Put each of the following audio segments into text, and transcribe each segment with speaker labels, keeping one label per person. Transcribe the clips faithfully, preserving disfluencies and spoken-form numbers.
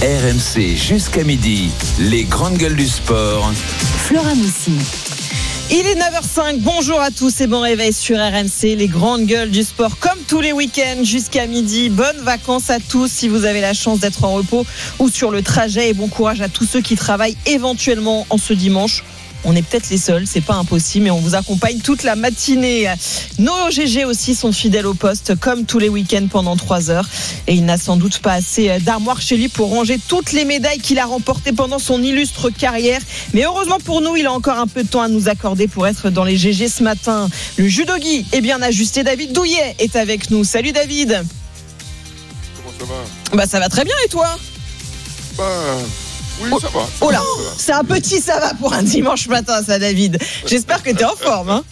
Speaker 1: R M C jusqu'à midi, les grandes gueules du sport.
Speaker 2: Flora Moussi.
Speaker 3: Il est neuf heures cinq, bonjour à tous et bon réveil sur R M C, les grandes gueules du sport comme tous les week-ends jusqu'à midi. Bonnes vacances à tous si vous avez la chance d'être en repos ou sur le trajet, et bon courage à tous ceux qui travaillent éventuellement en ce dimanche. On est peut-être les seuls, c'est pas impossible, mais on vous accompagne toute la matinée. Nos G G aussi sont fidèles au poste, comme tous les week-ends pendant trois heures. Et il n'a sans doute pas assez d'armoire chez lui pour ranger toutes les médailles qu'il a remportées pendant son illustre carrière. Mais heureusement pour nous, il a encore un peu de temps à nous accorder pour être dans les G G ce matin. Le judogi est bien ajusté. David Douillet est avec nous. Salut David.
Speaker 4: Comment ça va ?
Speaker 3: Bah ça va très bien, et toi ?
Speaker 4: Bah... Oui, ça va.
Speaker 3: Oh là, c'est un petit ça va pour un dimanche matin, ça, David. J'espère que tu es en forme. Hein.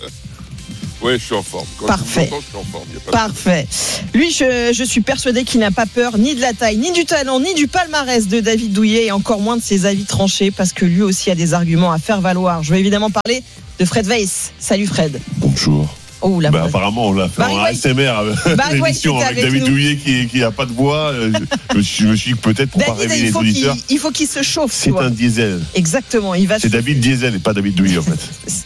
Speaker 4: Oui, je suis en forme. Quand
Speaker 3: Parfait.
Speaker 4: Je suis en forme. Y a pas
Speaker 3: Parfait. De... Lui, je, je suis persuadé qu'il n'a pas peur ni de la taille, ni du talent, ni du palmarès de David Douillet, et encore moins de ses avis tranchés, parce que lui aussi a des arguments à faire valoir. Je vais évidemment parler de Fred Weiss. Salut Fred.
Speaker 5: Bonjour.
Speaker 3: Oh, la
Speaker 5: bah, apparemment, on l'a fait
Speaker 3: Barry
Speaker 5: en A S M R
Speaker 3: Barry
Speaker 5: l'émission avec, avec David Douillet qui n'a pas de voix. Je me suis, je me suis dit peut-être pour
Speaker 3: David,
Speaker 5: pas réveiller
Speaker 3: il faut
Speaker 5: les auditeurs.
Speaker 3: Qu'il, il faut qu'il se chauffe.
Speaker 5: C'est un diesel.
Speaker 3: Exactement. Il va
Speaker 5: C'est David Diesel et pas David Douillet en fait.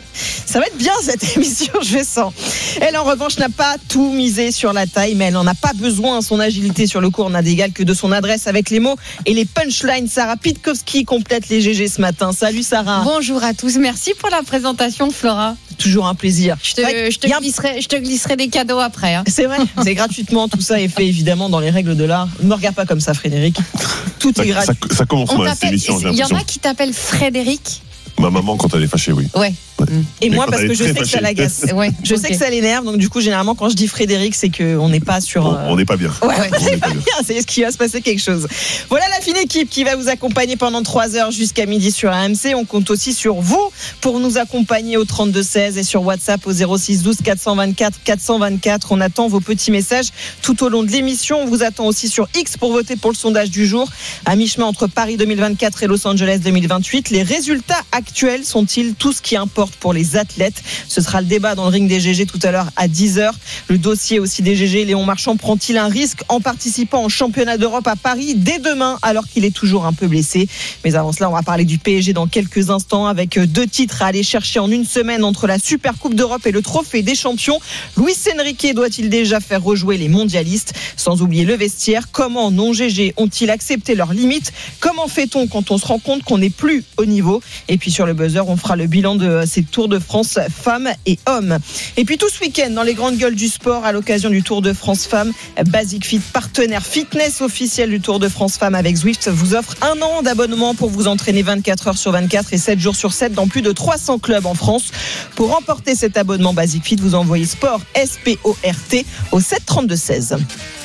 Speaker 3: Ça va être bien cette émission, je sens. Elle en revanche n'a pas tout misé sur la taille, mais elle n'en a pas besoin. Son agilité sur le court n'a d'égal que de son adresse avec les mots et les punchlines. Sarah Pitkowski complète les G G ce matin. Salut Sarah.
Speaker 2: Bonjour à tous, merci pour la présentation Flora.
Speaker 3: Toujours un plaisir.
Speaker 2: Je te, je te, glisserai, je te glisserai des cadeaux après. Hein.
Speaker 3: C'est vrai, c'est gratuitement. Tout ça est fait évidemment dans les règles de l'art. Ne me regarde pas comme ça, Frédéric. Tout
Speaker 5: ça,
Speaker 3: est gratuit.
Speaker 5: Ça, ça commence mal cette émission.
Speaker 2: Il y en a qui t'appellent Frédéric.
Speaker 5: Ma maman quand elle est fâchée, oui.
Speaker 2: Ouais.
Speaker 5: Ouais.
Speaker 3: Et
Speaker 5: mais
Speaker 3: moi parce que je sais
Speaker 5: fâchée.
Speaker 3: que ça l'agace. Ouais. Je okay. sais que ça l'énerve, donc du coup généralement quand je dis Frédéric, c'est qu'on n'est pas sur.
Speaker 5: On n'est pas bien.
Speaker 3: Ouais, ouais. on n'est pas bien. C'est ce qui va se passer quelque chose. Voilà la fine équipe qui va vous accompagner pendant trois heures jusqu'à midi sur R M C. On compte aussi sur vous pour nous accompagner au trente-deux seize et sur WhatsApp au zéro six douze quatre cent vingt-quatre quatre cent vingt-quatre. On attend vos petits messages tout au long de l'émission. On vous attend aussi sur X pour voter pour le sondage du jour. À mi-chemin entre Paris deux mille vingt-quatre et Los Angeles deux mille vingt-huit, les résultats actuels sont-ils tout ce qui importe pour les athlètes? Ce sera le débat dans le ring des G G tout à l'heure à dix heures. Le dossier aussi des G G, Léon Marchand prend-il un risque en participant au championnat d'Europe à Paris dès demain alors qu'il est toujours un peu blessé? Mais avant cela, on va parler du P S G dans quelques instants avec deux titres à aller chercher en une semaine entre la Super Coupe d'Europe et le Trophée des Champions. Luis Enrique doit-il déjà faire rejouer les mondialistes? Sans oublier le vestiaire, comment non-G G ont-ils accepté leurs limites? Comment fait-on quand on se rend compte qu'on n'est plus au niveau? Et puis sur le buzzer, on fera le bilan de ces Tours de France femmes et hommes. Et puis tout ce week-end dans les grandes gueules du sport à l'occasion du Tour de France femmes, Basic Fit, partenaire fitness officiel du Tour de France femmes avec Zwift, vous offre un an d'abonnement pour vous entraîner vingt-quatre heures sur vingt-quatre et sept jours sur sept dans plus de trois cents clubs en France. Pour remporter cet abonnement Basic Fit, vous envoyez sport S P O R T au sept trente-deux seize.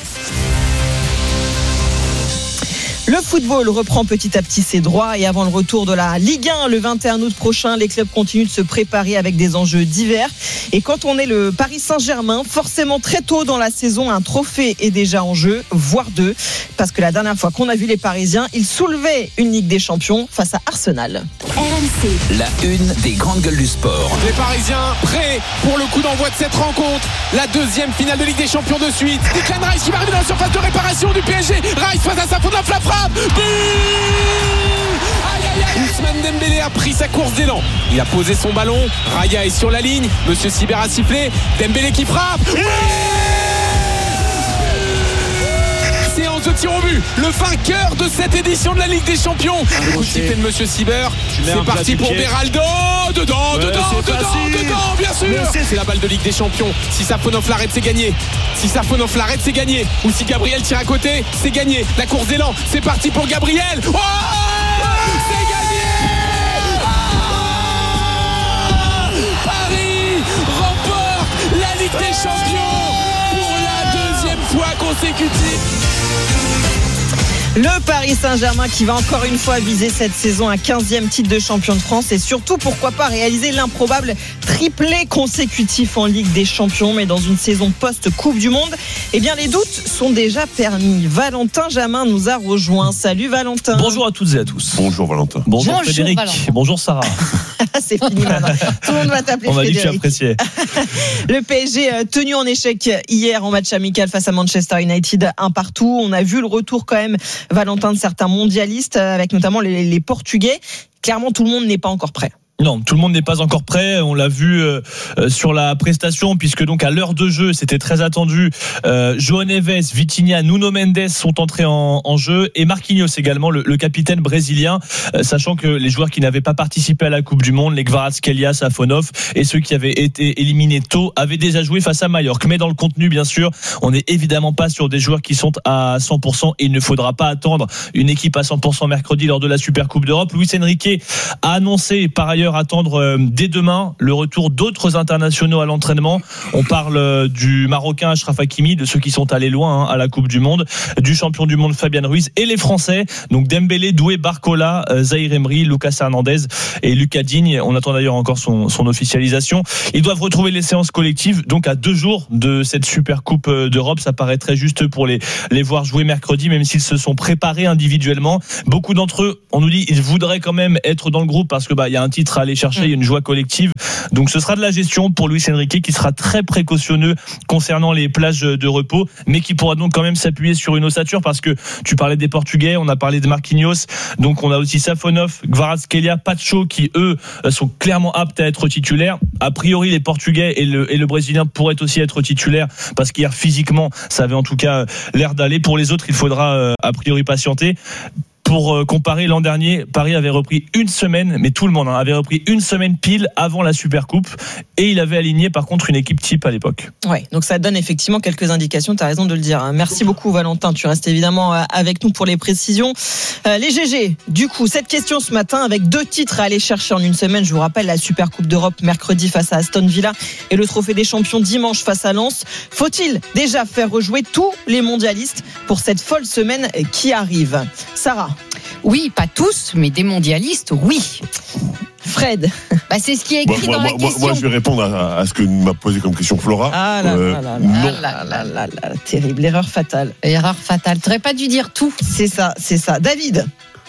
Speaker 3: Le football reprend petit à petit ses droits et avant le retour de la Ligue un le vingt et un août prochain, les clubs continuent de se préparer avec des enjeux divers. Et quand on est le Paris Saint-Germain, forcément très tôt dans la saison, un trophée est déjà en jeu, voire deux. Parce que la dernière fois qu'on a vu les Parisiens, ils soulevaient une Ligue des Champions face à Arsenal.
Speaker 2: R M C.
Speaker 1: La une des grandes gueules du sport.
Speaker 6: Les Parisiens prêts pour le coup d'envoi de cette rencontre. La deuxième finale de Ligue des Champions de suite. Declan Rice qui va arriver dans la surface de réparation du P S G. Rice face à sa faute, la frappe. But! Aïe aïe aïe! Ousmane Dembélé a pris sa course d'élan. Il a posé son ballon. Raya est sur la ligne. Monsieur Cyber a sifflé. Dembélé qui frappe. Oui! Séance de tir au but. Le vainqueur de cette édition de la Ligue des Champions. Le coup de sifflet de Monsieur Cyber. C'est parti pour Beraldo. Dedans, ouais, dedans, dedans, facile. dedans, bien sûr. C'est, c'est la balle de Ligue des Champions. Si Safonov l'arrête, c'est gagné. Si Safonov l'arrête, c'est gagné. Ou si Gabriel tire à côté, c'est gagné. La course d'élan, c'est parti pour Gabriel. Oh, c'est gagné. Ah, Paris remporte la Ligue des Champions pour la deuxième fois consécutive.
Speaker 3: Le Paris Saint-Germain qui va encore une fois viser cette saison un quinzième titre de champion de France et surtout pourquoi pas réaliser l'improbable triplé consécutif en Ligue des Champions, mais dans une saison post-Coupe du Monde, eh bien les doutes sont déjà permis. Valentin Jamin nous a rejoint. Salut Valentin.
Speaker 7: Bonjour à toutes et à tous.
Speaker 5: Bonjour Valentin.
Speaker 7: Bonjour,
Speaker 2: Bonjour
Speaker 7: Frédéric.
Speaker 2: Valentin.
Speaker 7: Bonjour Sarah.
Speaker 3: C'est fini maintenant. Tout le monde va t'appeler
Speaker 7: On m'a dit que
Speaker 3: Frédéric.
Speaker 7: tu appréciais.
Speaker 3: Le P S G tenu en échec hier en match amical face à Manchester United, un partout. On a vu le retour quand même Valentin, de certains mondialistes, avec notamment les, les Portugais. Clairement, tout le monde n'est pas encore prêt.
Speaker 7: Non, tout le monde n'est pas encore prêt. On l'a vu euh, sur la prestation, puisque donc à l'heure de jeu, c'était très attendu. Euh, João Neves, Vitinha, Nuno Mendes sont entrés en, en jeu, et Marquinhos également, le, le capitaine brésilien, euh, sachant que les joueurs qui n'avaient pas participé à la Coupe du Monde, les Kvaratskhelia, Safonov, et ceux qui avaient été éliminés tôt, avaient déjà joué face à Majorque. Mais dans le contenu, bien sûr, on n'est évidemment pas sur des joueurs qui sont à cent pour cent, et il ne faudra pas attendre une équipe à cent pour cent mercredi lors de la Super Coupe d'Europe. Luis Enrique a annoncé par ailleurs attendre euh, dès demain le retour d'autres internationaux à l'entraînement. On parle euh, du Marocain Achraf Hakimi, de ceux qui sont allés loin hein, à la Coupe du Monde, du champion du monde Fabian Ruiz, et les Français, donc Dembélé, Doué, Barcola, euh, Zahir Emery, Lucas Hernandez et Lucas Digne. On attend d'ailleurs encore son, son officialisation. Ils doivent retrouver les séances collectives, donc à deux jours de cette Super Coupe d'Europe. Ça paraît très juste pour les, les voir jouer mercredi, même s'ils se sont préparés individuellement. Beaucoup d'entre eux, on nous dit, ils voudraient quand même être dans le groupe parce que bah il y a un titre à aller chercher, il y a une joie collective. Donc ce sera de la gestion pour Luis Enrique, qui sera très précautionneux concernant les plages de repos, mais qui pourra donc quand même s'appuyer sur une ossature, parce que tu parlais des Portugais, on a parlé de Marquinhos, donc on a aussi Safonov, Kvaratskhelia, Pacho, qui eux sont clairement aptes à être titulaires. A priori les Portugais et le, et le Brésilien pourraient aussi être titulaires, parce qu'hier physiquement ça avait en tout cas l'air d'aller. Pour les autres, il faudra a priori patienter. Pour comparer, l'an dernier, Paris avait repris une semaine, mais tout le monde hein, avait repris une semaine pile avant la Supercoupe, et il avait aligné par contre une équipe type à l'époque.
Speaker 3: Ouais, donc ça donne effectivement quelques indications, tu as raison de le dire. Merci beaucoup Valentin, tu restes évidemment avec nous pour les précisions. Euh, les G G, du coup, cette question ce matin avec deux titres à aller chercher en une semaine. Je vous rappelle la Supercoupe d'Europe mercredi face à Aston Villa et le Trophée des Champions dimanche face à Lens. Faut-il déjà faire rejouer tous les mondialistes pour cette folle semaine qui arrive? Sarah?
Speaker 2: Oui, pas tous, mais des mondialistes, oui.
Speaker 3: Fred?
Speaker 2: Bah, c'est ce qui est écrit
Speaker 5: moi,
Speaker 2: dans
Speaker 5: moi,
Speaker 2: la
Speaker 5: moi,
Speaker 2: question.
Speaker 5: Moi, je vais répondre à, à ce que m'a posé comme question Flora.
Speaker 3: Ah là
Speaker 5: euh,
Speaker 3: là là
Speaker 5: non.
Speaker 3: là là là là, terrible, erreur fatale.
Speaker 2: Erreur fatale. Tu n'aurais pas dû dire tout.
Speaker 3: C'est ça, c'est ça. David?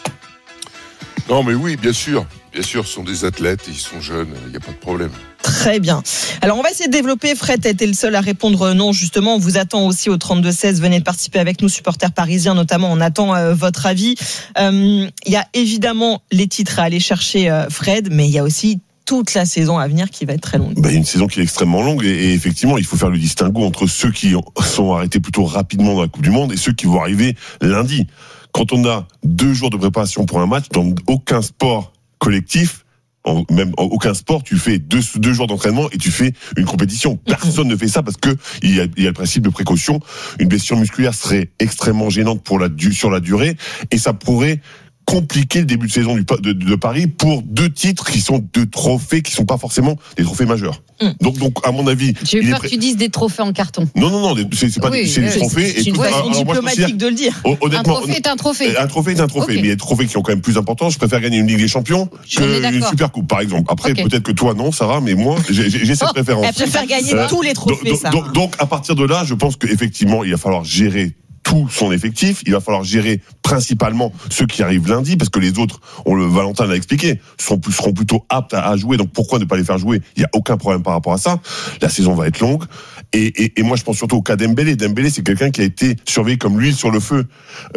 Speaker 4: Non, mais oui, bien sûr. Bien sûr, ce sont des athlètes, ils sont jeunes, il n'y a pas de problème.
Speaker 3: Très bien. Alors, on va essayer de développer. Fred, tu as été le seul à répondre non, justement. On vous attend aussi au trente-deux seize. Venez de participer avec nous, supporters parisiens notamment. On attend euh, votre avis. Il euh, y a évidemment les titres à aller chercher, euh, Fred, mais il y a aussi toute la saison à venir qui va être très longue.
Speaker 5: Bah, une saison qui est extrêmement longue, et, et effectivement, il faut faire le distinguo entre ceux qui sont arrêtés plutôt rapidement dans la Coupe du Monde et ceux qui vont arriver lundi. Quand on a deux jours de préparation pour un match, dans aucun sport collectif, en, même en aucun sport, tu fais deux, deux jours d'entraînement et tu fais une compétition. Personne ne fait ça parce que il y a, il y a le principe de précaution. Une blessure musculaire serait extrêmement gênante pour la, sur la durée, et ça pourrait compliquer le début de saison du, de, de Paris pour deux titres qui sont deux trophées qui sont pas forcément des trophées majeurs. Mm. Donc, donc, à mon avis,
Speaker 2: j'ai eu peur que tu dises des trophées en carton.
Speaker 5: Non, non, non, c'est, c'est pas oui, des, c'est oui, des trophées.
Speaker 3: C'est une façon diplomatique de le dire.
Speaker 5: Honnêtement,
Speaker 2: un trophée est un trophée.
Speaker 5: Un trophée est un trophée, okay. Mais il y a des trophées qui sont quand même plus importants. Je préfère gagner une Ligue des Champions qu'une Super Coupe, par exemple. Après, okay. Peut-être que toi, non, Sarah, mais moi, j'ai, j'ai cette oh, préférence.
Speaker 3: Elle préfère gagner euh, tous les trophées,
Speaker 5: donc,
Speaker 3: ça.
Speaker 5: Donc, donc, à partir de là, je pense qu'effectivement, il va falloir gérer tout son effectif. Il va falloir gérer principalement ceux qui arrivent lundi, parce que les autres, on le Valentin l'a expliqué, seront, seront plutôt aptes à, à jouer. Donc pourquoi ne pas les faire jouer? Il n'y a aucun problème par rapport à ça. La saison va être longue. Et, et, et moi, je pense surtout au cas Dembélé. Dembélé, c'est quelqu'un qui a été surveillé comme l'huile sur le feu,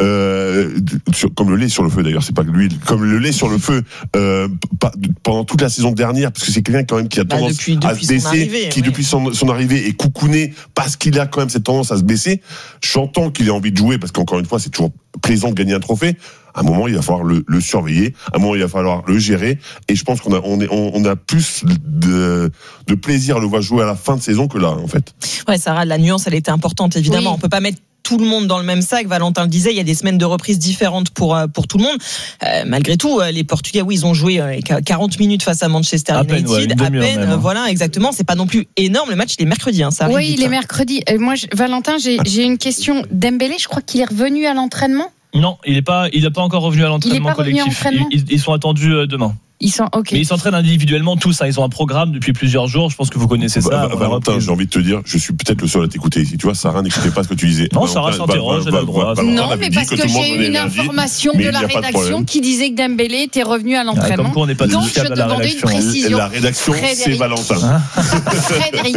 Speaker 5: euh, sur, comme le lait sur le feu d'ailleurs. C'est pas l'huile, comme le lait sur le feu euh, pendant toute la saison dernière, parce que c'est quelqu'un quand même qui a tendance bah depuis, depuis à se baisser, arrivée, qui oui. depuis son, son arrivée est coucouné parce qu'il a quand même cette tendance à se baisser. J'entends qu'il a envie de jouer parce qu'encore une fois, c'est toujours plaisant de gagner un trophée. À un moment, il va falloir le, le surveiller. À un moment, il va falloir le gérer. Et je pense qu'on a, on est, on, on a plus de, de plaisir à le voir jouer à la fin de saison que là, en fait.
Speaker 3: Ouais, Sarah, la nuance, elle était importante, évidemment. Oui. On peut pas mettre tout le monde dans le même sac. Valentin le disait, il y a des semaines de reprise différentes pour pour tout le monde. Euh, malgré tout, les Portugais, oui, ils ont joué quarante minutes face à Manchester à United. Peine, ouais, à peine, même, hein. Voilà, exactement. C'est pas non plus énorme. Le match, il est mercredi, hein, ça arrive.
Speaker 2: Oui, il est mercredi. Euh, moi, je, Valentin, j'ai, j'ai une question. Dembélé, je crois qu'il est revenu à l'entraînement.
Speaker 7: Non, il n'est pas, il n'est pas encore revenu à l'entraînement
Speaker 2: il est pas
Speaker 7: collectif.
Speaker 2: Revenu à l'entraînement.
Speaker 7: Ils, ils sont attendus demain.
Speaker 2: Ils sont ok.
Speaker 7: Mais ils s'entraînent individuellement tous. Hein. Ils ont un programme depuis plusieurs jours. Je pense que vous connaissez ça.
Speaker 5: Bah, Valentin, j'ai envie de te dire, je suis peut-être le seul à t'écouter ici. Tu vois, Sarah n'écoutait pas ce que tu disais.
Speaker 7: Non, Sarah s'interroge, elle a le droit.
Speaker 2: Non, mais parce que, que j'ai eu une information de la rédaction qui disait que Dembélé était revenu à l'entraînement.
Speaker 7: Ah, comme quoi on n'est pas
Speaker 2: donc je demandais une précision.
Speaker 5: La rédaction, Frédéric. C'est Valentin.
Speaker 2: Frédéric,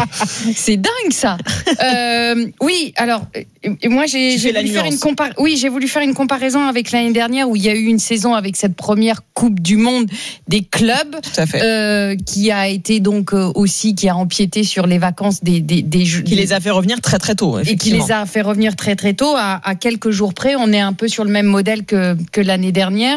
Speaker 2: c'est dingue ça. Euh, oui, alors moi j'ai, j'ai voulu faire une compar- oui, j'ai voulu faire une comparaison avec l'année dernière où il y a eu une saison avec cette première Coupe du Monde des clubs,
Speaker 3: tout à fait.
Speaker 2: Euh, qui a été donc euh, aussi qui a empiété sur les vacances des des, des jeux,
Speaker 3: qui les a fait revenir très très tôt,
Speaker 2: et qui les a fait revenir très très tôt à, à quelques jours près. On est un peu sur le même modèle que que l'année dernière.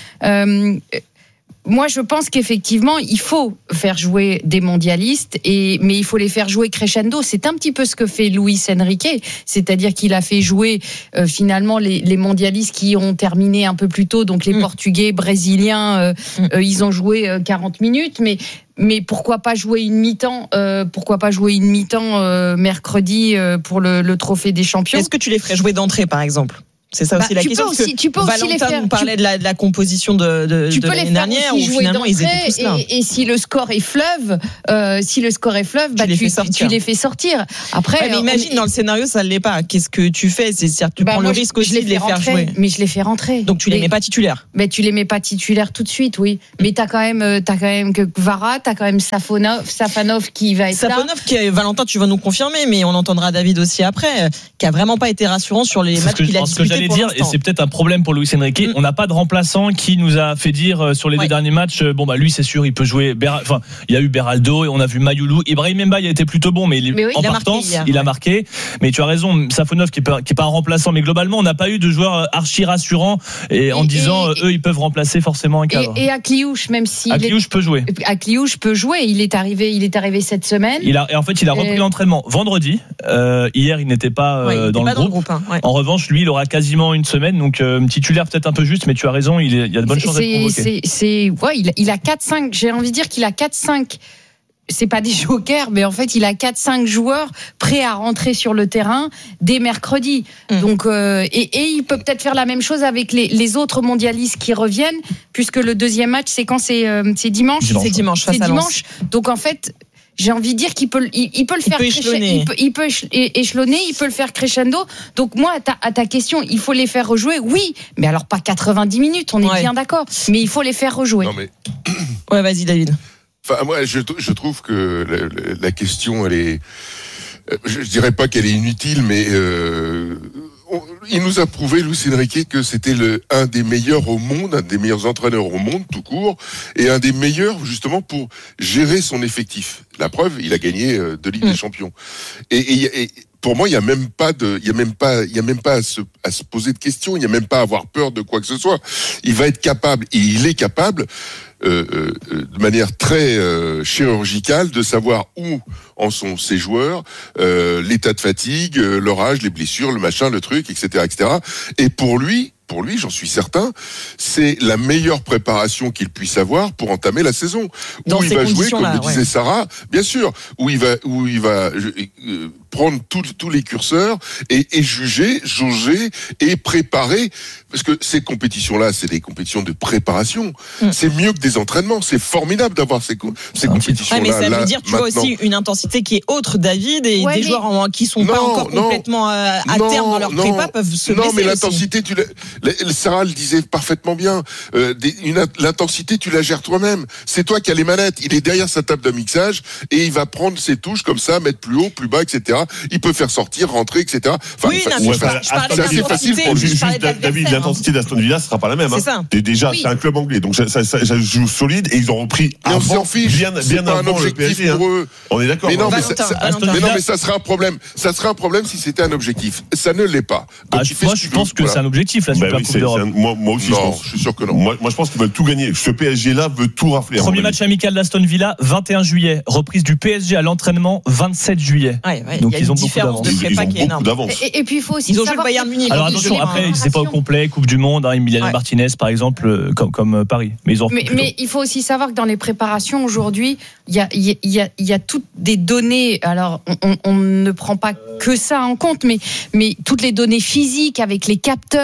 Speaker 2: Euh, Moi, je pense qu'effectivement, il faut faire jouer des mondialistes, et, mais il faut les faire jouer crescendo. C'est un petit peu ce que fait Luis Enrique, c'est-à-dire qu'il a fait jouer euh, finalement les, les mondialistes qui ont terminé un peu plus tôt, donc les mmh. Portugais, Brésiliens, euh, mmh. euh, ils ont joué euh, quarante minutes, mais mais pourquoi pas jouer une mi-temps euh, pourquoi pas jouer une mi-temps euh, mercredi euh, pour le, le trophée des champions.
Speaker 3: Est-ce que tu les ferais jouer d'entrée, par exemple? C'est ça aussi bah, la
Speaker 2: tu
Speaker 3: question.
Speaker 2: Peux aussi, tu peux
Speaker 3: Valentin
Speaker 2: aussi les faire.
Speaker 3: nous parlait tu... de, la, de la composition de, de,
Speaker 2: tu
Speaker 3: de
Speaker 2: peux
Speaker 3: l'année
Speaker 2: les faire
Speaker 3: dernière
Speaker 2: aussi
Speaker 3: où
Speaker 2: jouer
Speaker 3: finalement ils étaient tous là.
Speaker 2: Et, et si le score est fleuve, euh, si le score est fleuve, bah,
Speaker 3: tu, les
Speaker 2: tu,
Speaker 3: fais
Speaker 2: tu les fais sortir. Après,
Speaker 3: ouais, mais imagine on... dans le scénario ça ne l'est pas. Qu'est-ce que tu fais? C'est-à-dire que tu bah, prends moi, le risque aussi de les faire jouer.
Speaker 2: Mais je les fais rentrer.
Speaker 3: Donc tu les mets pas titulaires.
Speaker 2: Mais tu les mets pas titulaires tout de suite, oui. Mais t'as quand même, t'as quand même que Kvara, t'as quand même Safonov, Safanov qui va être là.
Speaker 3: Safonov qui est Valentin, tu vas nous confirmer, mais on entendra David aussi après, qui a vraiment pas été rassurant sur les matchs qu'il a disputés.
Speaker 7: Ce que j'allais dire, et c'est peut-être un problème pour Luis Enrique. Mm. On n'a pas de remplaçant qui nous a fait dire sur les ouais. deux derniers matchs, bon bah lui c'est sûr il peut jouer. Ber... Enfin il y a eu Beraldo et on a vu Mayoulou. Ibrahim Mbaye a été plutôt bon, mais, il... mais oui, en il partance a il a marqué. Mais tu as raison, Safonov qui est pas, qui est pas un remplaçant, mais globalement on n'a pas eu de joueurs archi rassurants et, et en et, disant et, eux ils peuvent remplacer forcément un cadre.
Speaker 2: Et, et Akliouche même si
Speaker 7: Akliouche peut jouer.
Speaker 2: Akliouche peut jouer. Il est arrivé, il est arrivé cette semaine.
Speaker 7: Il a et en fait il a repris et... l'entraînement vendredi. Euh, hier il n'était pas
Speaker 3: ouais,
Speaker 7: euh,
Speaker 3: il
Speaker 7: dans,
Speaker 3: pas
Speaker 7: le
Speaker 3: dans le
Speaker 7: groupe.
Speaker 3: groupe. Hein, ouais.
Speaker 7: En revanche lui il aura quasiment une semaine, donc euh, titulaire peut-être un peu juste, mais tu as raison, il, est, il y a de bonnes chances d'être convoqué.
Speaker 2: C'est, c'est, ouais, il, il a quatre cinq, j'ai envie de dire qu'il a quatre cinq, c'est pas des jokers, mais en fait il a quatre cinq joueurs prêts à rentrer sur le terrain dès mercredi. Mmh. Donc, euh, et, et il peut peut-être faire la même chose avec les, les autres mondialistes qui reviennent, puisque le deuxième match c'est quand c'est, euh, c'est dimanche.
Speaker 3: dimanche. C'est dimanche.
Speaker 2: C'est dimanche. Donc en fait. J'ai envie de dire qu'il peut, il, il peut le
Speaker 3: il
Speaker 2: faire
Speaker 3: peut échelonner.
Speaker 2: Il peut, il peut échelonner, il peut le faire crescendo. Donc moi, à ta, à ta question, il faut les faire rejouer. Oui, mais alors pas quatre-vingt-dix minutes, on est ouais. bien d'accord. Mais il faut les faire rejouer.
Speaker 4: Non mais...
Speaker 3: ouais, vas-y David.
Speaker 4: Enfin, moi, je, je trouve que la, la question, elle est, je, je dirais pas qu'elle est inutile, mais euh, on, il nous a prouvé, Luis Enrique, que c'était le un des meilleurs au monde, un des meilleurs entraîneurs au monde, tout court, et un des meilleurs justement pour gérer son effectif. La preuve, il a gagné euh, deux Ligues mmh. des Champions. Et, et, et pour moi, il y a même pas de, il y a même pas, il y a même pas à se, à se poser de questions. Il y a même pas à avoir peur de quoi que ce soit. Il va être capable, et il est capable. Euh, euh, de manière très euh, chirurgicale, de savoir où en sont ces joueurs, euh, l'état de fatigue, euh, leur âge, les blessures, le machin, le truc, et cetera, et cetera. Et pour lui, pour lui, j'en suis certain, c'est la meilleure préparation qu'il puisse avoir pour entamer la saison.
Speaker 3: Dans
Speaker 4: où il va jouer, comme
Speaker 3: là,
Speaker 4: le disait
Speaker 3: ouais.
Speaker 4: Sarah, bien sûr, où il va, où il va euh, prendre tous les curseurs et, et juger, jauger et préparer. Parce que ces compétitions-là, c'est des compétitions de préparation. Mmh. C'est mieux que des entraînements. C'est formidable d'avoir ces, ces compétitions-là.
Speaker 3: Ouais, mais ça
Speaker 4: là,
Speaker 3: veut dire, tu vois aussi une intensité qui est autre, David, et
Speaker 2: ouais,
Speaker 3: des
Speaker 2: mais...
Speaker 3: joueurs en, qui sont
Speaker 4: non,
Speaker 3: pas encore
Speaker 4: non,
Speaker 3: complètement euh, à
Speaker 4: non,
Speaker 3: terme dans leur
Speaker 4: non,
Speaker 3: prépa peuvent se
Speaker 4: non,
Speaker 3: blesser.
Speaker 4: Non, mais
Speaker 3: aussi.
Speaker 4: l'intensité, tu l'as, Sarah le disait parfaitement bien. Euh, des, une, l'intensité, tu la gères toi-même. C'est toi qui as les manettes. Il est derrière sa table de mixage et il va prendre ses touches comme ça, mettre plus haut, plus bas, et cetera. Il peut faire sortir, rentrer, et cetera.
Speaker 3: Enfin, oui, non, mais je parlais, je parlais
Speaker 5: c'est assez facile pour lui. Juste, David, l'intensité d'Aston Villa sera pas la même.
Speaker 3: C'est
Speaker 5: hein.
Speaker 3: ça.
Speaker 5: Déjà, oui. c'est un club anglais, donc ça, ça, ça, ça joue solide et ils ont repris
Speaker 4: mais
Speaker 5: avant,
Speaker 4: on s'en fiche.
Speaker 5: bien, bien
Speaker 4: pas
Speaker 5: avant
Speaker 4: un objectif
Speaker 5: le P S G.
Speaker 4: Pour eux.
Speaker 5: Hein. On est d'accord.
Speaker 4: Mais non, mais,
Speaker 3: Valentin,
Speaker 4: ça,
Speaker 3: Valentin.
Speaker 4: mais non, mais ça serait un problème. Ça serait un problème si c'était un objectif. Ça ne l'est pas. Donc,
Speaker 7: ah, moi, je pense que voilà. c'est un objectif, la Super bah oui, Coupe d'Europe.
Speaker 5: Un, moi, moi aussi,
Speaker 4: non,
Speaker 5: je pense.
Speaker 4: Je suis sûr que non.
Speaker 5: Moi, moi je pense qu'ils veulent tout gagner. Ce P S G-là veut tout rafler.
Speaker 7: Premier match amical d'Aston Villa, vingt et un juillet. Reprise du P S G à l'entraînement, vingt-sept juillet.
Speaker 3: Ouais, ouais,
Speaker 7: donc
Speaker 3: y a
Speaker 7: ils ont
Speaker 3: une
Speaker 7: beaucoup d'avance.
Speaker 3: De prépa qui est énorme.
Speaker 2: Et, et puis il faut aussi
Speaker 3: ils ont
Speaker 2: joué
Speaker 3: le Bayern Munich.
Speaker 7: Alors attention, après ils n'étaient pas au complet. Coupe du Monde, hein, Emiliano ouais. Martinez par exemple, comme, comme Paris. Mais ils ont.
Speaker 2: Mais, mais il faut aussi savoir que dans les préparations aujourd'hui, il y a, il y a, il y a toutes des données. Alors on, on, on ne prend pas que ça en compte, mais mais toutes les données physiques avec les capteurs, on sait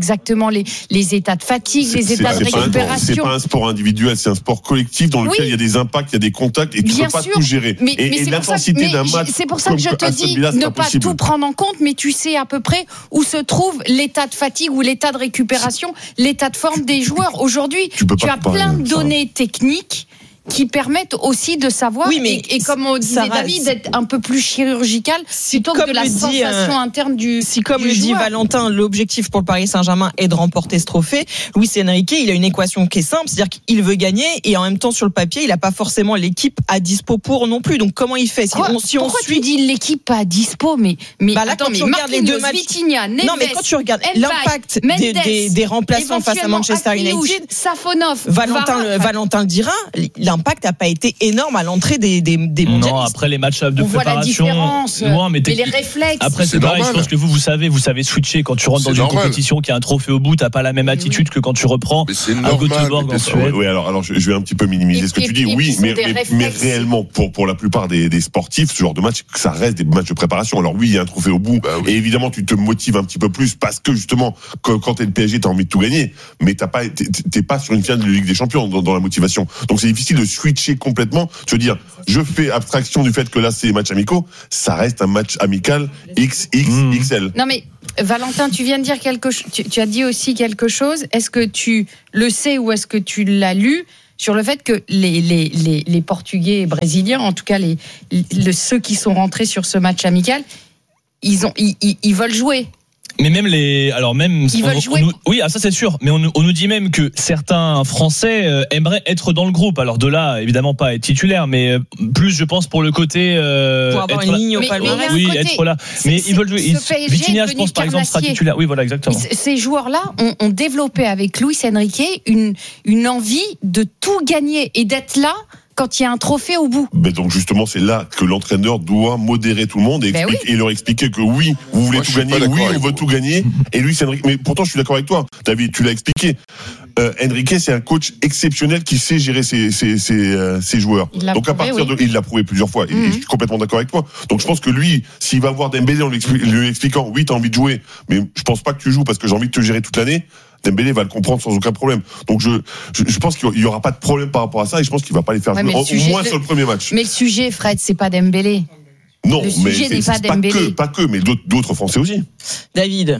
Speaker 2: exactement les, les états de fatigue,
Speaker 5: C'est-
Speaker 2: les états
Speaker 5: c'est-
Speaker 2: de
Speaker 5: c'est pas un- C'est
Speaker 2: récupération.
Speaker 5: pas un sport individuel, c'est un sport collectif dans lequel
Speaker 2: Oui.
Speaker 5: il y a des impacts, il y a des contacts et tu
Speaker 2: Bien
Speaker 5: peux pas
Speaker 2: sûr,
Speaker 5: tout gérer.
Speaker 2: Mais,
Speaker 5: et
Speaker 2: mais
Speaker 5: et
Speaker 2: c'est pour ça,
Speaker 5: l'intensité
Speaker 2: mais
Speaker 5: d'un match.
Speaker 2: c'est pour ça que je
Speaker 5: comme
Speaker 2: te
Speaker 5: Aston
Speaker 2: dis
Speaker 5: Villa, c'est
Speaker 2: ne
Speaker 5: pas
Speaker 2: pas
Speaker 5: possible.
Speaker 2: tout prendre en compte, mais tu sais à peu près où se trouve l'état de fatigue ou l'état de récupération, l'état de forme des joueurs. Aujourd'hui,
Speaker 5: tu peux
Speaker 2: tu
Speaker 5: pas
Speaker 2: as
Speaker 5: comparer
Speaker 2: plein de
Speaker 5: ça.
Speaker 2: données techniques qui permettent aussi de savoir,
Speaker 3: Oui, mais
Speaker 2: et, et comme on disait
Speaker 3: Sarah,
Speaker 2: David, d'être un peu plus chirurgical plutôt que
Speaker 3: comme
Speaker 2: de la
Speaker 3: le dit,
Speaker 2: sensation
Speaker 3: euh,
Speaker 2: interne du
Speaker 3: Si, comme
Speaker 2: du
Speaker 3: le dit
Speaker 2: joueur.
Speaker 3: Valentin, l'objectif pour le Paris Saint-Germain est de remporter ce trophée, Luis Enrique, il a une équation qui est simple, c'est-à-dire qu'il veut gagner et en même temps, sur le papier, il n'a pas forcément l'équipe à dispo pour non plus. Donc, comment il fait si
Speaker 2: Quoi
Speaker 3: on, si on
Speaker 2: Pourquoi
Speaker 3: suit
Speaker 2: tu dis l'équipe pas à dispo, mais mais
Speaker 3: Bah là,
Speaker 2: attends,
Speaker 3: quand
Speaker 2: mais
Speaker 3: tu regardes les
Speaker 2: Marquinhos,
Speaker 3: deux matchs-
Speaker 2: Vitinha, Neves,
Speaker 3: Non, mais quand tu regardes
Speaker 2: Mbaye,
Speaker 3: l'impact des,
Speaker 2: Mendes,
Speaker 3: des, des remplaçants face à
Speaker 2: éventuellement
Speaker 3: Manchester
Speaker 2: Akliouche,
Speaker 3: United,
Speaker 2: Safonov,
Speaker 3: Valentin,
Speaker 2: Varane,
Speaker 3: le, Valentin le dira, l'impact n'a pas été énorme à l'entrée des, des, des
Speaker 7: Non,
Speaker 3: mondialistes.
Speaker 7: après les matchs de
Speaker 2: on voit la
Speaker 7: préparation.
Speaker 2: différence,
Speaker 7: Non, mais
Speaker 2: et
Speaker 7: t'es-
Speaker 2: les réflexes.
Speaker 7: Après,
Speaker 4: C'est
Speaker 7: c'est pareil, je
Speaker 4: normal.
Speaker 7: pense que vous, vous savez, vous savez switcher. Quand tu rentres dans
Speaker 4: C'est
Speaker 7: une
Speaker 4: normal.
Speaker 7: compétition qui a un trophée au bout, t'as pas la même attitude que quand tu reprends
Speaker 4: Mais c'est
Speaker 7: à
Speaker 4: normal.
Speaker 7: Göteborg
Speaker 4: mais
Speaker 7: en
Speaker 4: bien sûr.
Speaker 7: Suède.
Speaker 5: Oui, alors, alors je, je vais un petit peu minimiser
Speaker 2: Et-
Speaker 5: ce que
Speaker 2: et-
Speaker 5: tu dis.
Speaker 2: et
Speaker 5: Oui,
Speaker 2: puis, ce
Speaker 5: mais,
Speaker 2: sont des
Speaker 5: mais, mais
Speaker 2: réflexes.
Speaker 5: réellement, pour, pour la plupart des, des sportifs, ce genre de match, ça reste des matchs de préparation. Alors oui, il y a un trophée au bout.
Speaker 4: Bah oui.
Speaker 5: Et évidemment, tu te motives un petit peu plus parce que justement, quand, quand t'es le P S G, t'as envie de tout gagner. Mais t'as pas, t'es, t'es pas sur une finale de Ligue des Champions dans, dans la motivation. Donc c'est difficile de switcher complètement. Je veux dire, je fais abstraction du fait que là, c'est des matchs amicaux. Ça reste un match amical X X X L.
Speaker 2: Non mais Valentin, tu viens de dire quelque chose. Tu, tu as dit aussi quelque chose. Est-ce que tu le sais ou est-ce que tu l'as lu sur le fait que les, les, les, les Portugais et Brésiliens, en tout cas les, les, ceux qui sont rentrés sur ce match amical, ils, ont, ils, ils, ils veulent jouer.
Speaker 7: Mais même les, alors même,
Speaker 2: Ils
Speaker 7: on-
Speaker 2: veulent
Speaker 7: on
Speaker 2: jouer.
Speaker 7: nous- oui, ah, ça c'est sûr. Mais on, nous- on nous dit même que certains Français euh, aimeraient être dans le groupe. Alors de là, évidemment pas être titulaire, mais euh, plus je pense pour le côté euh,
Speaker 3: Pour avoir
Speaker 7: être
Speaker 3: une
Speaker 7: là-
Speaker 3: ligne au
Speaker 2: Mais-
Speaker 3: palmarès.
Speaker 2: mais il y a un
Speaker 7: oui,
Speaker 2: côté-
Speaker 7: être là.
Speaker 2: c'est-
Speaker 7: Mais
Speaker 2: c'est-
Speaker 7: ils veulent jouer.
Speaker 2: ce
Speaker 7: Ils-
Speaker 2: P S G est
Speaker 7: Vitinha, je
Speaker 2: devenu
Speaker 7: pense par exemple sera
Speaker 2: carnassier.
Speaker 7: titulaire. Oui, voilà, exactement.
Speaker 2: C- Ces joueurs-là ont, ont développé avec Luis Enrique une, une envie de tout gagner et d'être là quand il y a un trophée au bout.
Speaker 5: Ben donc justement, c'est là que l'entraîneur doit modérer tout le monde et,
Speaker 2: Ben
Speaker 5: explique- et leur expliquer que oui, vous voulez
Speaker 4: Moi, je
Speaker 5: tout
Speaker 4: suis
Speaker 5: gagner,
Speaker 4: pas d'accord
Speaker 5: oui, on
Speaker 4: avec
Speaker 5: veut
Speaker 4: vous.
Speaker 5: tout gagner. Et lui, c'est Enrique. Mais pourtant, je suis d'accord avec toi, David. Tu l'as expliqué. Euh, Enrique, c'est un coach exceptionnel qui sait gérer ses, ses, ses, euh, ses joueurs.
Speaker 2: Il l'a
Speaker 5: Donc à
Speaker 2: prouvé,
Speaker 5: partir
Speaker 2: oui.
Speaker 5: de, il l'a prouvé plusieurs fois. Et
Speaker 2: Mhm.
Speaker 5: je suis complètement d'accord avec toi. Donc je pense que lui, s'il va voir Dembélé en lui, expli- lui expliquant, oui, t'as envie de jouer, mais je pense pas que tu joues parce que j'ai envie de te gérer toute l'année. Dembélé va le comprendre sans aucun problème. Donc je, je, je pense qu'il y aura pas de problème par rapport à ça et je pense qu'il va pas les faire
Speaker 2: Ouais,
Speaker 5: jouer,
Speaker 2: mais le
Speaker 5: au
Speaker 2: sujet-
Speaker 5: moins
Speaker 2: le-
Speaker 5: sur le premier match.
Speaker 2: Mais le sujet, Fred, c'est pas Dembélé.
Speaker 5: Non,
Speaker 2: Le
Speaker 5: mais
Speaker 2: sujet
Speaker 5: c'est,
Speaker 2: n'est pas
Speaker 5: c'est pas
Speaker 2: Dembélé.
Speaker 5: que, pas que, mais d'autres, d'autres Français aussi.
Speaker 3: David.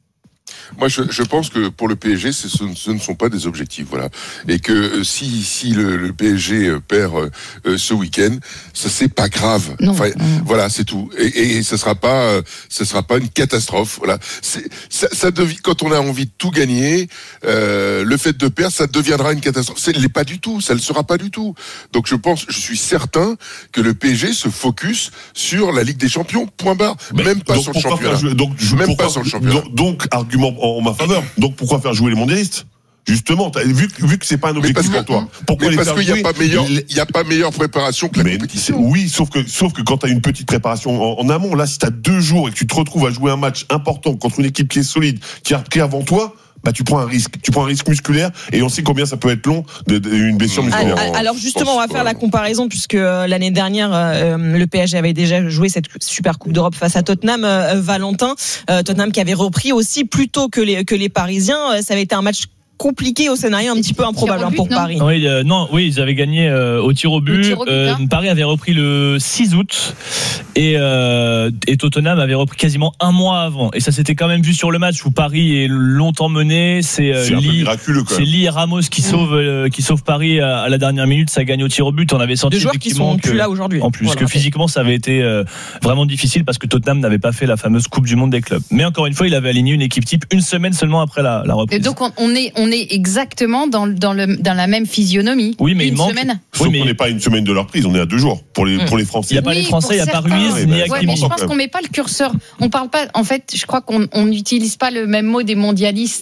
Speaker 4: Moi, je, je pense que pour le P S G, c'est- ce, ne- ce ne sont pas des objectifs, voilà. Et que euh, si, si le, le P S G euh, perd euh, euh, ce week-end, ça c'est pas grave.
Speaker 2: Non.
Speaker 4: Enfin,
Speaker 2: Mm.
Speaker 4: voilà, c'est tout. Et, et ce sera pas, euh, ce sera pas une catastrophe. Voilà. C'est, ça, ça devient, quand on a envie de tout gagner, euh, le fait de perdre, ça deviendra une catastrophe. Ça ne l'est pas du tout. Ça ne le sera pas du tout. Donc, je pense, je suis certain que le P S G se focus sur la Ligue des Champions. Point barre.
Speaker 5: Mais
Speaker 4: Même pas
Speaker 5: donc
Speaker 4: sur le
Speaker 5: pourquoi
Speaker 4: championnat.
Speaker 5: faire jouer- donc, je-
Speaker 4: Même
Speaker 5: pourquoi-
Speaker 4: pas sur le championnat.
Speaker 5: Donc, donc, argument en, en ma faveur. Donc pourquoi faire jouer les mondialistes? Justement, t'as vu, vu que c'est pas un
Speaker 4: Mais parce
Speaker 5: objectif
Speaker 4: que-
Speaker 5: pour toi. Pourquoi
Speaker 4: Mais
Speaker 5: les
Speaker 4: parce
Speaker 5: faire
Speaker 4: qu'il n'y a
Speaker 5: jouer
Speaker 4: pas meilleur,
Speaker 5: Les-
Speaker 4: il y a pas meilleure préparation que la
Speaker 5: Mais c'est-
Speaker 4: compétition.
Speaker 5: oui, sauf que, sauf que quand tu as une petite préparation en, en amont, là, si tu as deux jours et que tu te retrouves à jouer un match important contre une équipe qui est solide, qui a repris avant toi, bah, tu prends un risque. Tu prends un risque musculaire et on sait combien ça peut être long de, de- une blessure
Speaker 4: Mmh.
Speaker 5: musculaire.
Speaker 4: Ah,
Speaker 3: Alors justement, on va
Speaker 4: pense
Speaker 3: faire
Speaker 4: pas.
Speaker 3: la comparaison puisque euh, l'année dernière, euh, le P S G avait déjà joué cette Super Coupe d'Europe face à Tottenham. Euh, Valentin, euh, Tottenham qui avait repris aussi plus tôt que les que les Parisiens. Euh, Ça avait été un match compliqué au scénario un petit peu improbable
Speaker 2: Tir au
Speaker 3: hein,
Speaker 2: but,
Speaker 3: pour
Speaker 2: non
Speaker 3: Paris.
Speaker 7: Oui, euh, non, oui, ils avaient gagné euh, au tir au but.
Speaker 2: Au tir au but,
Speaker 7: Euh,
Speaker 2: hein.
Speaker 7: Paris avait repris le six août et, euh, et Tottenham avait repris quasiment un mois avant. Et ça s'était quand même vu sur le match où Paris est longtemps mené. C'est, euh,
Speaker 5: C'est un peu
Speaker 7: Lee-
Speaker 5: miraculeux quand
Speaker 7: c'est
Speaker 5: même.
Speaker 7: Lee et Ramos qui sauvent euh, qui sauvent Paris à, à la dernière minute. Ça gagne au tir au but. On avait senti
Speaker 3: Deux joueurs qui
Speaker 7: effectivement
Speaker 3: sont
Speaker 7: que,
Speaker 3: plus là aujourd'hui.
Speaker 7: en plus
Speaker 3: Voilà.
Speaker 7: que physiquement ça avait été euh, vraiment difficile parce que Tottenham n'avait pas fait la fameuse Coupe du Monde des clubs. Mais encore une fois, il avait aligné une équipe type une semaine seulement après la, la
Speaker 2: Et
Speaker 7: reprise.
Speaker 2: donc on, on est on est exactement dans, le- dans le dans la même physionomie.
Speaker 7: Oui, mais
Speaker 2: une
Speaker 7: il manque-
Speaker 2: semaine.
Speaker 5: Sauf
Speaker 7: Oui, mais-
Speaker 5: qu'on n'est pas à une semaine de leur prise, on est à deux jours pour les,
Speaker 3: Mmh.
Speaker 5: pour les Français.
Speaker 7: Il y a pas les Français,
Speaker 2: pour
Speaker 7: il y a pas
Speaker 2: certains.
Speaker 7: Ruiz
Speaker 5: Oui,
Speaker 7: ni
Speaker 5: bah,
Speaker 2: Ouais,
Speaker 7: Hakimi.
Speaker 2: mais je pense qu'on met pas le curseur. On parle pas. En fait, je crois qu'on on n'utilise pas le même mot des mondialistes.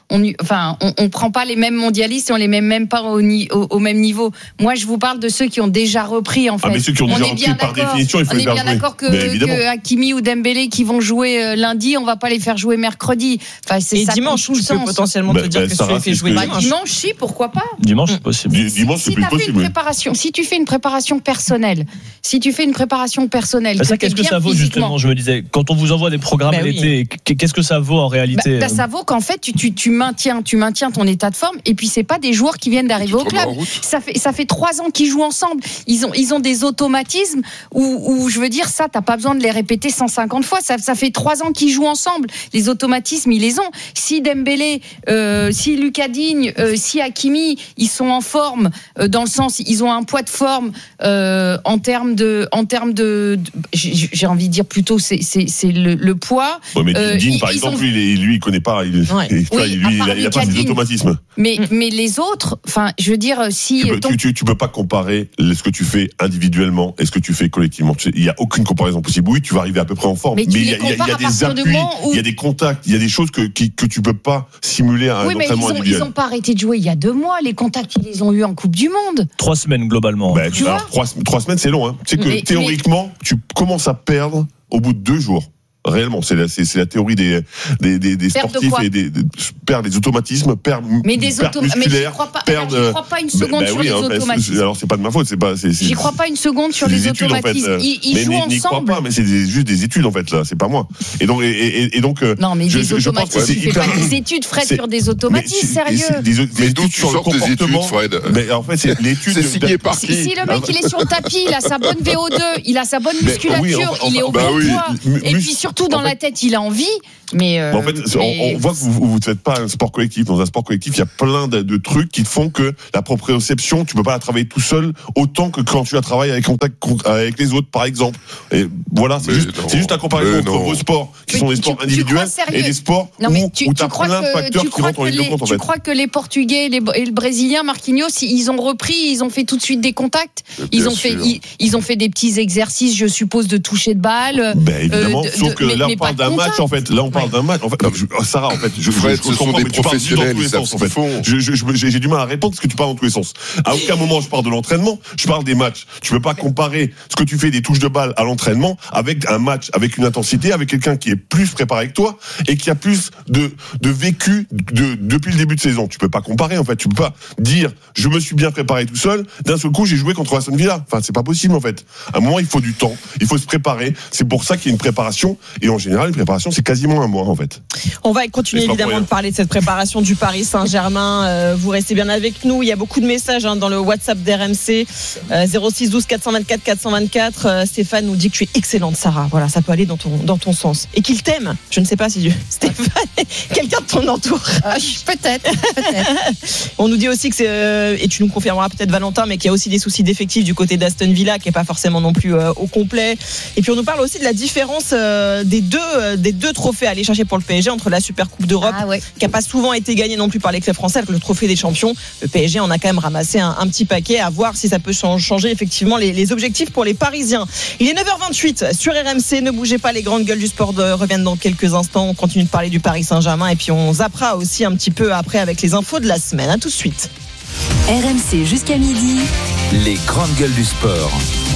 Speaker 2: on, enfin, on, on prend pas les mêmes mondialistes et on les met même pas au, au, au même niveau. Moi, je vous parle de ceux qui ont déjà repris en fait.
Speaker 5: Ah, mais ceux qui ont
Speaker 2: on
Speaker 5: déjà
Speaker 2: est
Speaker 5: repris
Speaker 2: bien
Speaker 5: par
Speaker 2: d'accord.
Speaker 5: définition, il faut
Speaker 2: on
Speaker 5: les
Speaker 2: est
Speaker 5: faire
Speaker 2: bien
Speaker 5: jouer.
Speaker 2: d'accord que,
Speaker 5: Mais évidemment.
Speaker 2: que Hakimi ou Dembélé qui vont jouer euh, lundi, on va pas les faire jouer mercredi. Enfin, c'est
Speaker 3: Et
Speaker 2: ça
Speaker 3: dimanche,
Speaker 2: tout le
Speaker 3: tu peux
Speaker 2: sens.
Speaker 3: potentiellement
Speaker 5: Bah,
Speaker 3: te dire
Speaker 5: bah,
Speaker 3: que
Speaker 5: Sarah,
Speaker 3: tu les fais
Speaker 5: c'est
Speaker 3: jouer
Speaker 5: ce que-
Speaker 2: Bah,
Speaker 3: dimanche.
Speaker 2: dimanche, si, pourquoi pas.
Speaker 7: Dimanche, c'est possible.
Speaker 5: Di- Dimanche, c'est
Speaker 2: si
Speaker 5: plus
Speaker 2: t'as fait une
Speaker 5: possible.
Speaker 2: préparation, si tu fais une préparation personnelle, si tu fais une préparation personnelle,
Speaker 7: Bah, ça,
Speaker 2: que t'es
Speaker 7: qu'est-ce que
Speaker 2: bien
Speaker 7: ça vaut
Speaker 2: physiquement,
Speaker 7: justement? Je me disais, quand on vous envoie des programmes
Speaker 3: Bah oui.
Speaker 7: l'été, qu'est-ce que ça vaut en
Speaker 2: Bah,
Speaker 7: réalité?
Speaker 2: bah, ça vaut qu'en fait tu, tu, tu maintiens tu maintiens ton état de forme et puis c'est pas des joueurs qui viennent d'arriver
Speaker 4: Tu te
Speaker 2: au club.
Speaker 4: remets en route.
Speaker 2: Ça fait ça fait trois ans qu'ils jouent ensemble. Ils ont ils ont des automatismes où, où je veux dire ça t'as pas besoin de les répéter cent cinquante fois. Ça ça fait trois ans qu'ils jouent ensemble. Les automatismes ils les ont. Si Dembélé, euh, si Lucas Digne, euh, si Hakimi ils sont en forme euh, dans le sens ils ont un poids de forme euh, en termes de en termes de, de j'ai, j'ai envie de dire plutôt c'est c'est c'est le, le poids.
Speaker 5: Ouais, mais
Speaker 2: Euh,
Speaker 5: Digne,
Speaker 2: ils-
Speaker 5: par
Speaker 2: ils
Speaker 5: exemple,
Speaker 2: ont-
Speaker 5: lui, il, est- lui, il connaît pas. Il,
Speaker 3: Ouais.
Speaker 5: tu vois,
Speaker 2: Oui,
Speaker 5: lui,
Speaker 2: à
Speaker 5: il
Speaker 2: part
Speaker 5: a, il a pas
Speaker 2: Lucas
Speaker 5: ses
Speaker 2: Digne.
Speaker 5: automatismes.
Speaker 2: Mais, mais les autres, enfin, je veux dire, si.
Speaker 5: Tu peux,
Speaker 2: ton-
Speaker 5: tu, tu, tu peux pas comparer ce que tu fais individuellement et ce que tu fais collectivement. Tu sais, il y a aucune comparaison possible. Oui, tu vas arriver à peu près en forme,
Speaker 2: Mais tu
Speaker 5: il
Speaker 2: les
Speaker 5: y a, il y a- il y
Speaker 2: compares
Speaker 5: a
Speaker 2: à
Speaker 5: des
Speaker 2: partir du
Speaker 5: appuis,
Speaker 2: moment où-
Speaker 5: il y a des contacts, il y a des choses que, qui, que tu peux pas simuler à un
Speaker 2: Oui, mais ils
Speaker 5: entraînement
Speaker 2: ont,
Speaker 5: individuel.
Speaker 2: ils ont pas arrêté de jouer il y a deux mois. Les contacts, ils les ont eu en Coupe du Monde.
Speaker 7: Trois semaines globalement.
Speaker 5: Ben,
Speaker 2: Tu
Speaker 5: alors,
Speaker 2: vois
Speaker 5: trois, trois semaines, c'est long. Hein. Tu sais que
Speaker 2: Mais-
Speaker 5: théoriquement, tu commences à perdre au bout de deux jours. Réellement, c'est la, c'est, c'est la théorie des, des, des, des
Speaker 2: Perdre de
Speaker 5: sportifs
Speaker 2: quoi
Speaker 5: et des, des perdre des automatismes, perdre
Speaker 2: Mais des
Speaker 5: perte
Speaker 2: autom- mais j'y
Speaker 5: musculaire,
Speaker 2: crois pas.
Speaker 5: perdre.
Speaker 2: alors, j'y crois pas une seconde
Speaker 5: Ben
Speaker 2: sur
Speaker 5: oui,
Speaker 2: les
Speaker 5: hein, ben,
Speaker 2: automatismes.
Speaker 5: alors c'est pas de ma faute, c'est pas. C'est, c'est,
Speaker 2: J'y crois pas une seconde sur
Speaker 5: c'est
Speaker 2: les
Speaker 5: des études, en fait,
Speaker 2: automatismes.
Speaker 5: euh,
Speaker 2: Ils, ils
Speaker 5: mais
Speaker 2: jouent
Speaker 5: n'y- n'y crois
Speaker 2: ensemble.
Speaker 5: pas, mais c'est des- juste des études en fait là, c'est pas moi. Et donc et, et, et donc. euh,
Speaker 2: Non, mais
Speaker 5: je-
Speaker 2: des
Speaker 5: je- je pense que
Speaker 2: automatismes.
Speaker 5: c'est
Speaker 2: Tu fais
Speaker 5: hyper-
Speaker 2: pas des études, Fred,
Speaker 5: c'est-
Speaker 2: sur des
Speaker 5: mais
Speaker 2: automatismes,
Speaker 5: c'est-
Speaker 2: sérieux.
Speaker 5: c'est des- des
Speaker 4: Mais
Speaker 5: études
Speaker 4: d'où tu
Speaker 5: sur le
Speaker 4: sors tes études,
Speaker 5: comportement.
Speaker 4: Fred?
Speaker 5: Mais en fait, c'est l'étude.
Speaker 4: C'est signé par
Speaker 2: Si,
Speaker 4: qui
Speaker 2: si le mec il est sur le tapis, il a sa bonne V O deux, il a sa bonne
Speaker 5: Mais
Speaker 2: musculature,
Speaker 5: oui, enfin,
Speaker 2: il est au
Speaker 5: enfin,
Speaker 2: bon
Speaker 4: bah oui.
Speaker 2: poids.
Speaker 5: Mu-
Speaker 2: Et
Speaker 5: mus-
Speaker 2: puis surtout dans
Speaker 5: en
Speaker 2: la
Speaker 5: fait-
Speaker 2: tête, il a envie. Mais, euh,
Speaker 5: En fait, on,
Speaker 2: mais-
Speaker 5: on voit que vous vous ne faites pas un sport collectif. Dans un sport collectif, il y a plein de, de trucs qui font que la proprioception, tu peux pas la travailler tout seul autant que quand tu la travailles avec contact avec les autres, par exemple. Et voilà, c'est
Speaker 4: Mais
Speaker 5: juste,
Speaker 4: non.
Speaker 5: c'est juste la comparaison
Speaker 4: Mais
Speaker 5: entre
Speaker 4: non.
Speaker 5: vos sports qui
Speaker 2: Mais
Speaker 5: sont des
Speaker 2: tu-
Speaker 5: sports
Speaker 2: tu
Speaker 5: individuels
Speaker 2: crois sérieux
Speaker 5: et des sports
Speaker 2: Non, mais
Speaker 5: où,
Speaker 2: tu,
Speaker 5: où
Speaker 2: tu
Speaker 5: t'as
Speaker 2: crois
Speaker 5: plein de
Speaker 2: que,
Speaker 5: facteurs
Speaker 2: tu
Speaker 5: qui
Speaker 2: crois
Speaker 5: rentrent en
Speaker 2: que
Speaker 5: ligne de
Speaker 2: les,
Speaker 5: compte, en
Speaker 2: tu
Speaker 5: fait.
Speaker 2: crois que les Portugais et, les, et le Brésilien, Marquinhos, ils ont repris, ils ont fait tout de suite des contacts.
Speaker 4: Bien
Speaker 2: Ils ont fait,
Speaker 4: sûr.
Speaker 2: ils, ils ont fait des petits exercices, je suppose, de toucher de balle.
Speaker 5: Ben évidemment,
Speaker 2: Euh, de-
Speaker 5: sauf
Speaker 2: de-
Speaker 5: que
Speaker 2: mais-
Speaker 5: là
Speaker 2: mais
Speaker 5: on parle
Speaker 2: pas de
Speaker 5: d'un match
Speaker 2: contact.
Speaker 5: en fait. Là on parle
Speaker 2: Ouais.
Speaker 5: d'un match. En fait, je- Sarah, en fait, je,
Speaker 4: Fred,
Speaker 5: je, je
Speaker 4: ce sont
Speaker 5: comprends,
Speaker 4: des
Speaker 5: mais tu parles dans
Speaker 4: professionnels,
Speaker 5: tous les
Speaker 4: ils savent
Speaker 5: sens
Speaker 4: ce
Speaker 5: en
Speaker 4: qu'ils
Speaker 5: fait.
Speaker 4: font.
Speaker 5: Je, je, je- j'ai j'ai du mal à répondre parce que tu parles dans tous les sens. À aucun moment je parle de l'entraînement, je parle des matchs. Tu peux pas comparer ce que tu fais des touches de balle à l'entraînement avec un match, avec une intensité, avec quelqu'un qui est plus préparé que toi et qui a plus de, de vécu de, depuis le début de saison. Tu peux pas comparer en fait. Tu peux pas dire je me suis bien préparé tout seul. D'un seul coup j'ai joué contre Aston Villa. Enfin c'est pas possible en fait. À un moment il faut du temps, il faut se préparer. C'est pour ça qu'il y a une préparation et en général une préparation c'est quasiment un mois en fait.
Speaker 3: On va continuer
Speaker 5: C'est pas pour
Speaker 3: évidemment
Speaker 5: rien.
Speaker 3: de parler de cette préparation du Paris Saint-Germain. Euh, vous restez bien avec nous. Il y a beaucoup de messages hein, dans le WhatsApp d'R M C. Euh, zéro six douze quatre cent vingt-quatre quatre cent vingt-quatre. Euh, Stéphane nous dit que tu es excellente, Sarah. Voilà, ça peut aller dans ton, dans ton sens. Et qu'il t'aime. Je ne sais pas si tu... Stéphane, quelqu'un de ton entourage.
Speaker 2: Ah, peut-être, peut-être.
Speaker 3: On nous dit aussi que c'est, euh, et tu nous confirmeras peut-être Valentin, mais qu'il y a aussi des soucis d'effectifs du côté d'Aston Villa, qui est pas forcément non plus euh, au complet. Et puis on nous parle aussi de la différence euh, des deux, euh, des deux trophées à aller chercher pour le P S G entre la Super Coupe d'Europe,
Speaker 2: Ah ouais.
Speaker 3: qui a pas souvent été gagnée non plus par les clubs français, avec le trophée des champions. Le P S G en a quand même ramassé un, un petit paquet, à voir si ça peut changer effectivement les, les objectifs pour les Parisiens. Il est neuf heures vingt-huit sur R M C. Ne bougez pas, les grandes gueules du sport de, reviennent dans quelques instants. On continue de parler du Paris Saint-Germain et puis on zappera aussi un petit peu après avec les infos de la semaine. À tout de suite.
Speaker 8: R M C jusqu'à midi.
Speaker 1: Les grandes gueules du sport.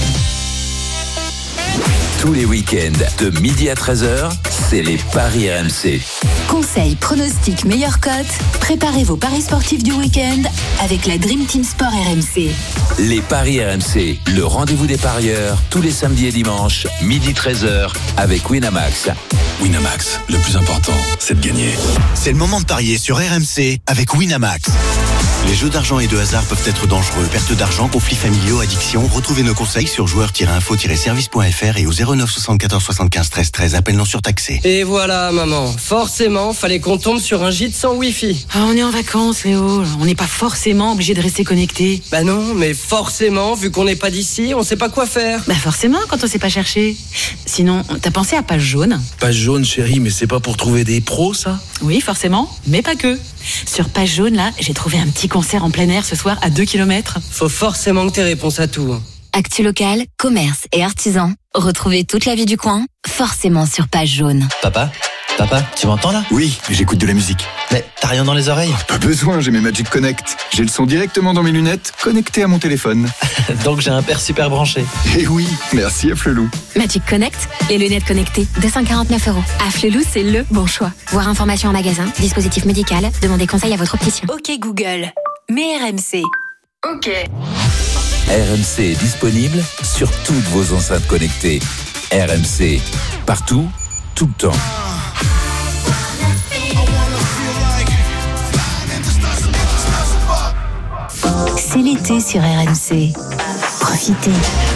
Speaker 1: Tous les week-ends, de midi à treize heures, c'est les Paris R M C.
Speaker 8: Conseils, pronostics, meilleures cotes. Préparez vos paris sportifs du week-end avec la Dream Team Sport R M C.
Speaker 1: Les Paris R M C, le rendez-vous des parieurs, tous les samedis et dimanches, midi treize heures, avec Winamax.
Speaker 9: Winamax, le plus important, c'est de gagner. C'est le moment de parier sur R M C avec Winamax. Les jeux d'argent et de hasard peuvent être dangereux. Perte d'argent, conflits familiaux, addiction. Retrouvez nos conseils sur joueurs tiret info tiret service point f r et au zéro neuf soixante-quatorze soixante-quinze treize treize. Appel non surtaxé.
Speaker 10: Et voilà, maman. Forcément, fallait qu'on tombe sur un gîte sans Wi-Fi.
Speaker 11: Ah, on est en vacances, Léo. On n'est pas forcément obligé de rester connecté.
Speaker 10: Bah non, mais forcément, vu qu'on n'est pas d'ici, on sait pas quoi faire.
Speaker 11: Bah forcément, quand on sait pas chercher. Sinon, t'as pensé à Page Jaune?
Speaker 9: Page jaune, chérie, mais c'est pas pour trouver des pros, ça?
Speaker 11: Oui, forcément, mais pas que. Sur Page Jaune, là, j'ai trouvé un petit concert en plein air ce soir à deux kilomètres.
Speaker 10: Faut forcément que t'aies réponse à tout.
Speaker 8: Actu locale, commerce et artisans. Retrouvez toute la vie du coin, forcément sur Page Jaune.
Speaker 12: Papa, Papa, tu m'entends là?
Speaker 13: Oui, mais j'écoute de la musique.
Speaker 12: Mais t'as rien dans les oreilles?
Speaker 13: Pas besoin, j'ai mes Magic Connect. J'ai le son directement dans mes lunettes, connecté à mon téléphone.
Speaker 12: Donc j'ai un père super branché.
Speaker 13: Eh oui, merci à Flelou.
Speaker 14: Magic Connect, les lunettes connectées, deux cent quarante-neuf euros. À Flelou, c'est le bon choix. Voir information en magasin, dispositif médical, demandez conseil à votre opticien.
Speaker 8: Ok Google, mets R M C.
Speaker 14: Ok.
Speaker 1: R M C est disponible sur toutes vos enceintes connectées. R M C, partout, tout le temps.
Speaker 8: C'est l'été sur R M C. Profitez.